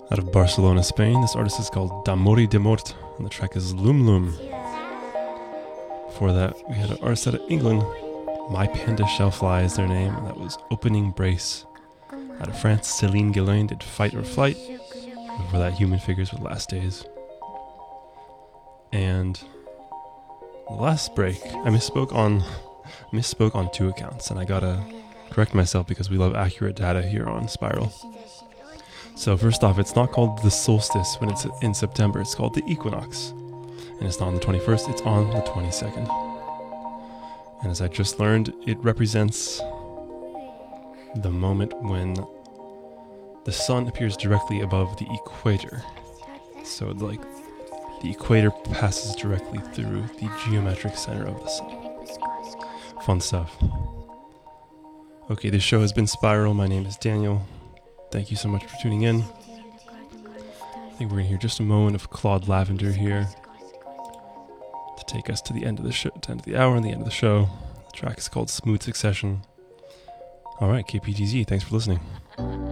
Out of Barcelona, Spain. This artist is called Damori de Mort, and the track is Lum Lum. Before that, we had an artist out of England. My Panda Shall Fly is their name, and that was Opening Brace. Out of France, Céline Guillain did Fight or Flight. Before that, Human Figures with Last Days. And the last break, I misspoke on 2 accounts, and I gotta correct myself because we love accurate data here on Spiral. So first off, it's not called the solstice when it's in September, it's called the equinox. And it's not on the 21st, it's on the 22nd. And as I just learned, it represents the moment when the sun appears directly above the equator. So like the equator passes directly through the geometric center of the sun. Fun stuff. Okay, this show has been Spiral. My name is Daniel. Thank you so much for tuning in. I think we're going to hear just a moment of Claude Lavender here to take us to the end of the show, to end of the hour and the end of the show. The track is called Smooth Succession. Alright, KPTZ, thanks for listening.